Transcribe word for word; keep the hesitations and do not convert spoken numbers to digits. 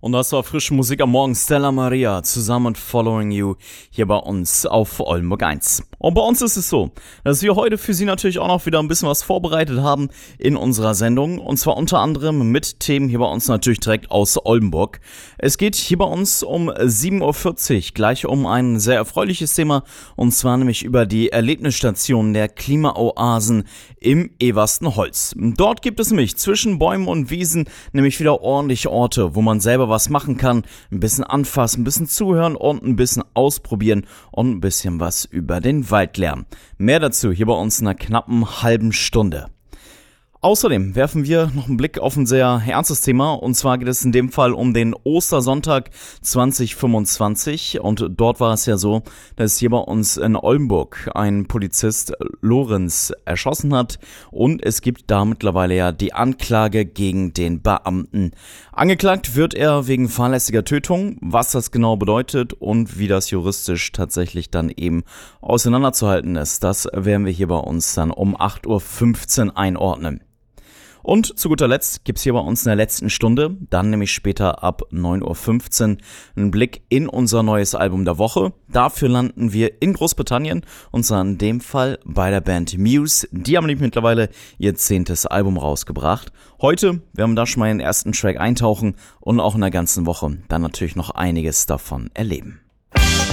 Und das war frische Musik am Morgen. Stella Maria zusammen mit Following You hier bei uns auf Oldenburg eins. Und bei uns ist es so, dass wir heute für Sie natürlich auch noch wieder ein bisschen was vorbereitet haben in unserer Sendung. Und zwar unter anderem mit Themen hier bei uns natürlich direkt aus Oldenburg. Es geht hier bei uns um sieben Uhr vierzig gleich um ein sehr erfreuliches Thema. Und zwar nämlich über die Erlebnisstationen der Klimaoasen im Everstenholz. Dort gibt es nämlich zwischen Bäumen und Wiesen nämlich wieder ordentliche Orte, wo man selber was machen kann, ein bisschen anfassen, ein bisschen zuhören und ein bisschen ausprobieren und ein bisschen was über den Wald lernen. Mehr dazu hier bei uns in einer knappen halben Stunde. Außerdem werfen wir noch einen Blick auf ein sehr ernstes Thema, und zwar geht es in dem Fall um den Ostersonntag zwanzig fünfundzwanzig, und dort war es ja so, dass hier bei uns in Oldenburg ein Polizist Lorenz erschossen hat, und es gibt da mittlerweile ja die Anklage gegen den Beamten. Angeklagt wird er wegen fahrlässiger Tötung. Was das genau bedeutet und wie das juristisch tatsächlich dann eben auseinanderzuhalten ist, das werden wir hier bei uns dann um acht Uhr fünfzehn einordnen. Und zu guter Letzt gibt's hier bei uns in der letzten Stunde, dann nämlich später ab neun Uhr fünfzehn, einen Blick in unser neues Album der Woche. Dafür landen wir in Großbritannien, und zwar in dem Fall bei der Band Muse. Die haben nämlich mittlerweile ihr zehntes Album rausgebracht. Heute werden wir da schon mal in den ersten Track eintauchen und auch in der ganzen Woche dann natürlich noch einiges davon erleben.